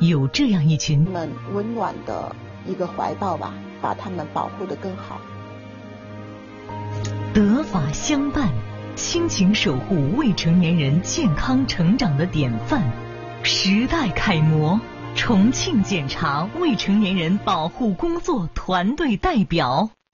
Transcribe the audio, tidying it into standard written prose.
有这样一群们温暖的一个怀抱吧，把他们保护得更好。 德法相伴，亲情守护未成年人健康成长的典范，时代楷模，重庆检察未成年人保护工作团队代表。